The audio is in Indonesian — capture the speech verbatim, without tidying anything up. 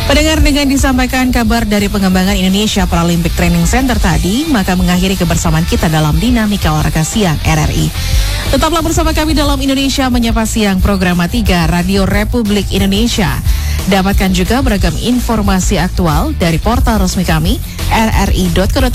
Pendengar, dengan disampaikan kabar dari pengembangan Indonesia Paralympic Training Center tadi, maka mengakhiri kebersamaan kita dalam Dinamika Olahraga Siang R R I. Tetaplah bersama kami dalam Indonesia Menyapa Siang, program tiga Radio Republik Indonesia. Dapatkan juga beragam informasi aktual dari portal resmi kami r r i dot co dot i d